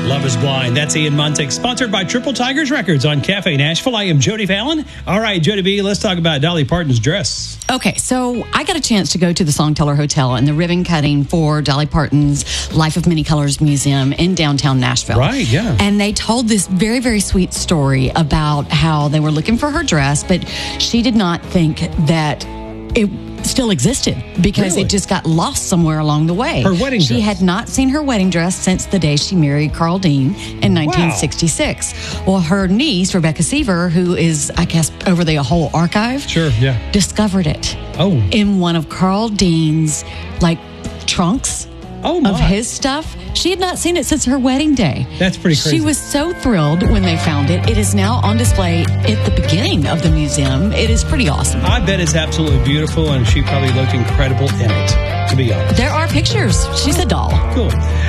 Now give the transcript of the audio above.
Love is Blind. That's Ian Muntic, sponsored by Triple Tigers Records on Cafe Nashville. I am Jody Fallon. All right, Jody B, let's talk about Dolly Parton's dress. Okay, so I got a chance to go to the Songteller Hotel and the ribbon cutting for Dolly Parton's Life of Many Colors Museum in downtown Nashville. Right, yeah. And they told this very, very sweet story about how they were looking for her dress, but she did not think that it still existed because Really? it just got lost somewhere along the way. Her wedding She dress? had not seen her wedding dress since the day she married Carl Dean in 1966. Well, her niece, Rebecca Seaver, who is, I guess, over the whole archive, Sure, yeah. discovered it Oh. in one of Carl Dean's, trunks Oh, my. of his stuff. She had not seen it since her wedding day. That's pretty crazy. She was so thrilled when they found it. It is now on display at the beginning of the museum. It is pretty awesome. I bet it's absolutely beautiful, and she probably looked incredible in it, to be honest. There are pictures. She's a doll. Cool.